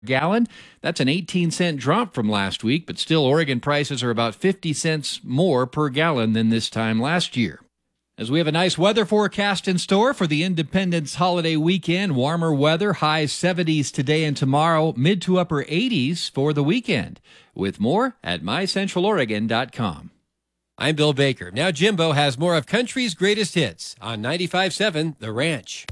gallon. That's an 18-cent drop from last week, but still Oregon prices are about 50 cents more per gallon than this time last year. As we have a nice weather forecast in store for the Independence holiday weekend, warmer weather, highs 70s today and tomorrow, mid to upper 80s for the weekend. With more at mycentraloregon.com. I'm Bill Baker. Now Jimbo has more of country's greatest hits on 95.7 The Ranch.